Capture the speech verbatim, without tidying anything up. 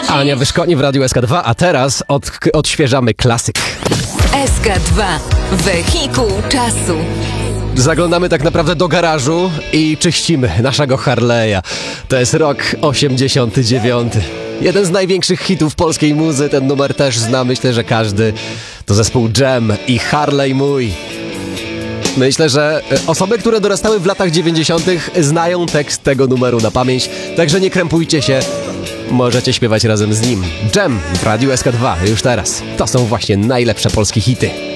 Ania Wyszkoni w Radiu S K dwa, a teraz od, odświeżamy klasyk. S K dwa. Wehikuł czasu. Zaglądamy tak naprawdę do garażu i czyścimy naszego Harley'a. To jest rok osiemdziesiąty dziewiąty. Jeden z największych hitów polskiej muzy, ten numer też zna, myślę, że każdy. To zespół Jam i Harley mój. Myślę, że osoby, które dorastały w latach dziewięćdziesiątych znają tekst tego numeru na pamięć, także nie krępujcie się, możecie śpiewać razem z nim. Jam w Radiu S K dwa już teraz. To są właśnie najlepsze polskie hity.